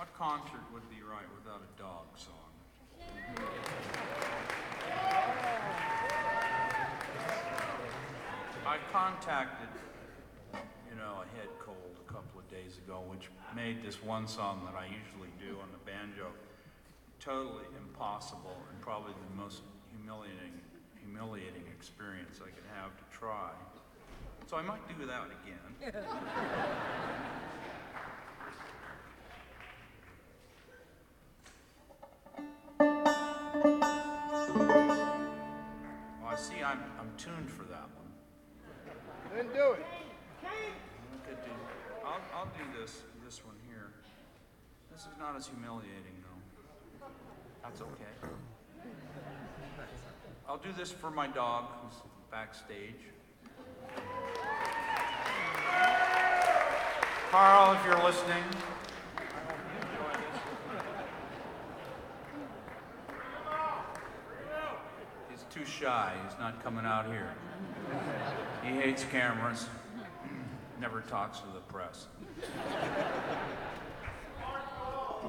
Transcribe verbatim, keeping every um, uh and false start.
What concert would be right without a dog song? I contacted, you know, a head cold a couple of days ago, which made this one song that I usually do on the banjo totally impossible and probably the most humiliating, humiliating experience I could have to try. So I might do that again. Well, I see I'm, I'm tuned for that one. Then do it. I could do, I'll, I'll do this, this one here. This is not as humiliating, though. That's okay. I'll do this for my dog, who's backstage. Carl, if you're listening, I hope you enjoy this. He's too shy. He's not coming out here. He hates cameras. Never talks to the press.